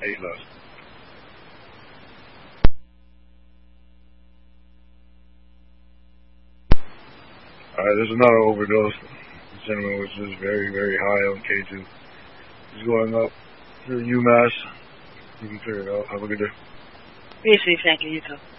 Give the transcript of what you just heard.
8 left. Alright, there's another overdose. The gentleman was just very, very high on K2. He's going up to UMass. You can figure it out. Have a good day. Be safe, thank you. You too.